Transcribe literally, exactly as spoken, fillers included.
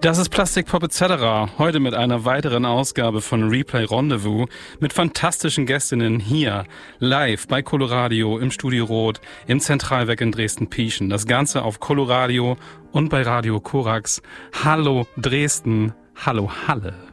Das ist Plastic Pop et cetera. Heute mit einer weiteren Ausgabe von Replay Rendezvous mit fantastischen Gästinnen hier live bei Coloradio im Studio Rot im Zentralwerk in Dresden-Pieschen. Das Ganze auf Coloradio und bei Radio Korax. Hallo Dresden, hallo Halle.